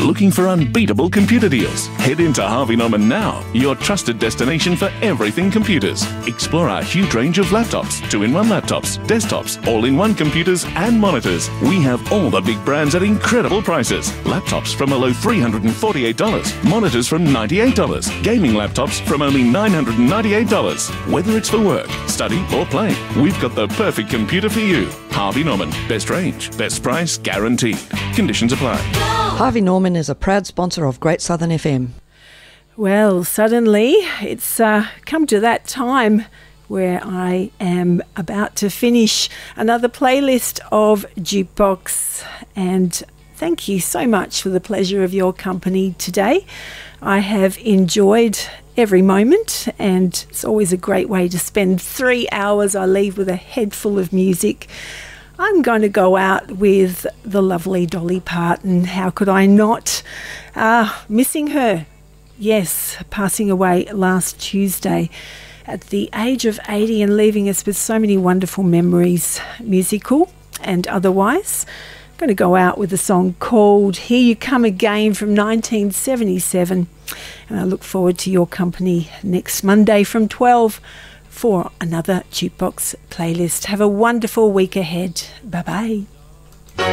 Looking for unbeatable computer deals? Head into Harvey Norman now, your trusted destination for everything computers. Explore our huge range of laptops, 2-in-1 laptops, desktops, all-in-one computers and monitors. We have all the big brands at incredible prices. Laptops from a low $348, monitors from $98, gaming laptops from only $998. Whether it's for work, study or play, we've got the perfect computer for you. Harvey Norman. Best range, best price guaranteed. Conditions apply. Harvey Norman is a proud sponsor of Great Southern FM. Well, suddenly it's come to that time where I am about to finish another playlist of Jukebox, and thank you so much for the pleasure of your company today. I have enjoyed every moment, and it's always a great way to spend 3 hours. I leave with a head full of music. I'm going to go out with the lovely Dolly Parton. How could I not? Missing her. Yes, passing away last Tuesday at the age of 80 and leaving us with so many wonderful memories, musical and otherwise. I'm going to go out with a song called Here You Come Again from 1977. And I look forward to your company next Monday from 12 for another Jukebox playlist. Have a wonderful week ahead. Bye-bye.